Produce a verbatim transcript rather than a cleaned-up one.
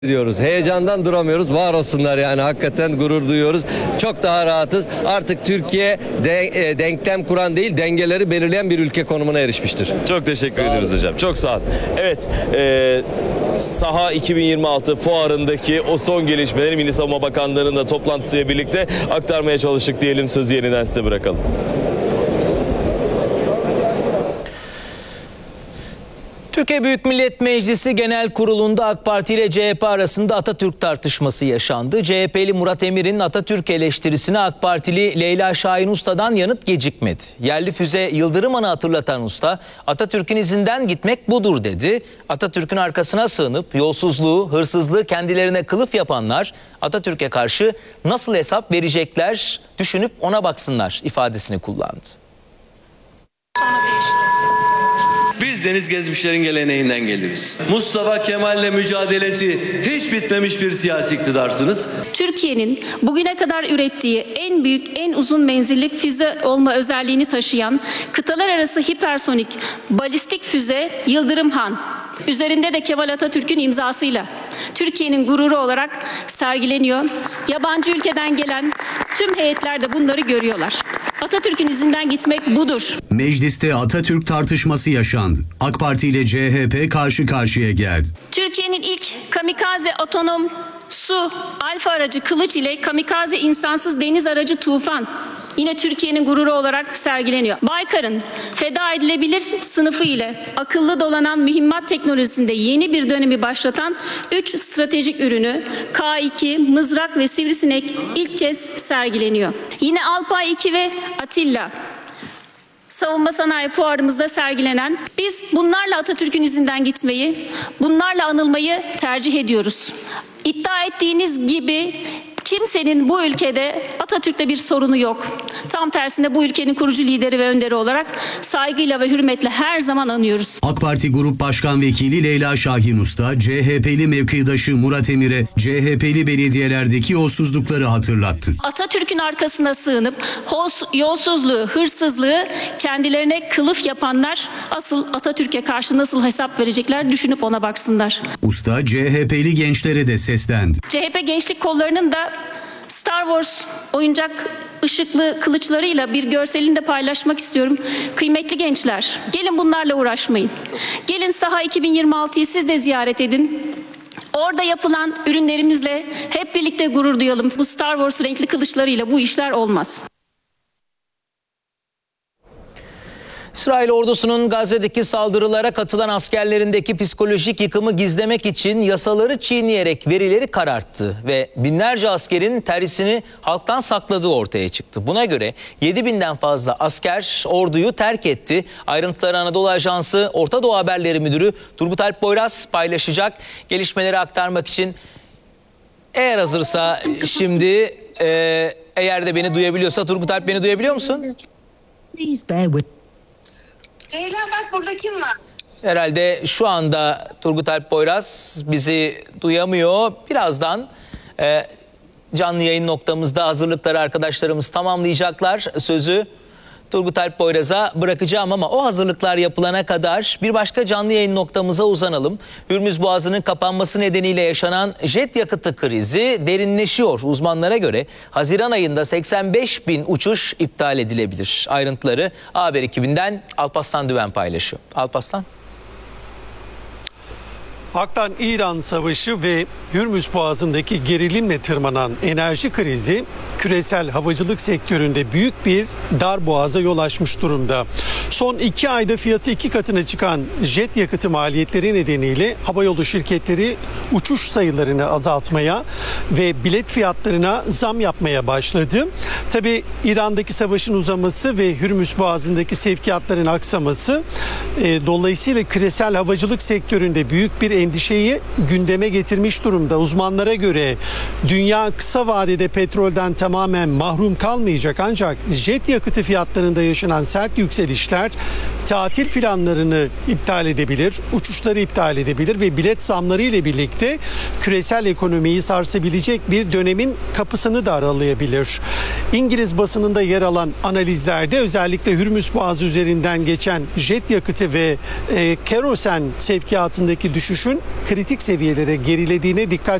diyoruz. Heyecandan duramıyoruz. Var olsunlar yani. Hakikaten gurur duyuyoruz. Çok daha rahatız. Artık Türkiye de, e, denklem kuran değil, dengeleri belirleyen bir ülke konumuna erişmiştir. Çok teşekkür ediyoruz hocam. Çok sağ olun. Evet, e, Saha iki bin yirmi altı fuarındaki o son gelişmeleri Milli Savunma Bakanlığı'nın da toplantısıyla birlikte aktarmaya çalıştık diyelim. Sözü yeniden size bırakalım. Türkiye Büyük Millet Meclisi Genel Kurulu'nda AK Parti ile C H P arasında Atatürk tartışması yaşandı. C H P'li Murat Emir'in Atatürk eleştirisine AK Partili Leyla Şahin Usta'dan yanıt gecikmedi. Yerli füze Yıldırım Han'ı hatırlatan usta, Atatürk'ün izinden gitmek budur dedi. Atatürk'ün arkasına sığınıp yolsuzluğu, hırsızlığı kendilerine kılıf yapanlar Atatürk'e karşı nasıl hesap verecekler düşünüp ona baksınlar ifadesini kullandı. Biz deniz gezmişlerin geleneğinden geliriz. Mustafa Kemal'le mücadelesi hiç bitmemiş bir siyasi iktidarsınız. Türkiye'nin bugüne kadar ürettiği en büyük, en uzun menzilli füze olma özelliğini taşıyan kıtalar arası hipersonik balistik füze Yıldırım Han, üzerinde de Kemal Atatürk'ün imzasıyla Türkiye'nin gururu olarak sergileniyor. Yabancı ülkeden gelen tüm heyetler de bunları görüyorlar. Atatürk'ün izinden gitmek budur. Mecliste Atatürk tartışması yaşandı. AK Parti ile C H P karşı karşıya geldi. Türkiye'nin ilk kamikaze otonom su alfa aracı Kılıç ile kamikaze insansız deniz aracı Tufan yine Türkiye'nin gururu olarak sergileniyor. Baykar'ın feda edilebilir sınıfı ile akıllı dolanan mühimmat teknolojisinde yeni bir dönemi başlatan üç stratejik ürünü K iki, Mızrak ve Sivrisinek ilk kez sergileniyor. Yine Alpay iki ve Atilla Savunma Sanayi Fuarımızda sergilenen, biz bunlarla Atatürk'ün izinden gitmeyi, bunlarla anılmayı tercih ediyoruz. İddia ettiğiniz gibi kimsenin bu ülkede Atatürk'le bir sorunu yok. Tam tersine bu ülkenin kurucu lideri ve önderi olarak saygıyla ve hürmetle her zaman anıyoruz. AK Parti Grup Başkan Vekili Leyla Şahin Usta, C H P'li mevkidaşı Murat Emir'e C H P'li belediyelerdeki yolsuzlukları hatırlattı. Atatürk'ün arkasına sığınıp yolsuzluğu, hırsızlığı kendilerine kılıf yapanlar asıl Atatürk'e karşı nasıl hesap verecekler düşünüp ona baksınlar. Usta C H P'li gençlere de seslendi. C H P gençlik kollarının da Star Wars oyuncak ışıklı kılıçlarıyla bir görselini de paylaşmak istiyorum. Kıymetli gençler, gelin bunlarla uğraşmayın. Gelin Saha iki bin yirmi altıyı siz de ziyaret edin. Orada yapılan ürünlerimizle hep birlikte gurur duyalım. Bu Star Wars renkli kılıçlarıyla bu işler olmaz. İsrail ordusunun Gazze'deki saldırılara katılan askerlerindeki psikolojik yıkımı gizlemek için yasaları çiğneyerek verileri kararttı ve binlerce askerin terhisini halktan sakladığı ortaya çıktı. Buna göre yedi binden fazla asker orduyu terk etti. Ayrıntıları Anadolu Ajansı Orta Doğu Haberleri Müdürü Turgut Alp Boyraz paylaşacak. Gelişmeleri aktarmak için eğer hazırsa şimdi e, eğer de beni duyabiliyorsa, Turgut Alp beni duyabiliyor musun? Ceylan bak burada kim var? Herhalde şu anda Turgut Alp Boyraz bizi duyamıyor. Birazdan e, canlı yayın noktamızda hazırlıkları arkadaşlarımız tamamlayacaklar. Sözü Turgut Alp Boyraz'a bırakacağım ama o hazırlıklar yapılana kadar bir başka canlı yayın noktamıza uzanalım. Hürmüz Boğazı'nın kapanması nedeniyle yaşanan jet yakıtı krizi derinleşiyor. Uzmanlara göre Haziran ayında seksen beş bin uçuş iptal edilebilir. Ayrıntıları A Haber ekibinden Alparslan Düven paylaşıyor. Alparslan. Hak'tan İran Savaşı ve Hürmüz Boğazı'ndaki gerilimle tırmanan enerji krizi küresel havacılık sektöründe büyük bir darboğaza yol açmış durumda. Son iki ayda fiyatı iki katına çıkan jet yakıtı maliyetleri nedeniyle havayolu şirketleri uçuş sayılarını azaltmaya ve bilet fiyatlarına zam yapmaya başladı. Tabii İran'daki savaşın uzaması ve Hürmüz Boğazı'ndaki sevkiyatların aksaması e, dolayısıyla küresel havacılık sektöründe büyük bir endişeyi gündeme getirmiş durumda. Uzmanlara göre dünya kısa vadede petrolden tamamen mahrum kalmayacak, ancak jet yakıtı fiyatlarında yaşanan sert yükselişler tatil planlarını iptal edebilir, uçuşları iptal edebilir ve bilet zamları ile birlikte küresel ekonomiyi sarsabilecek bir dönemin kapısını da aralayabilir. İngiliz basınında yer alan analizlerde özellikle Hürmüz Boğazı üzerinden geçen jet yakıtı ve e, kerosen sevkiyatındaki düşüşün gücün kritik seviyelere gerilediğine dikkat